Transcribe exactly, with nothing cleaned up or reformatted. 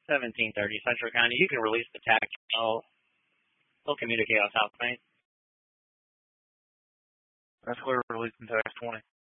seventeen thirty Central County. You can release the tac. I'll, they'll communicate on South Main. That's clear, releasing tax twenty.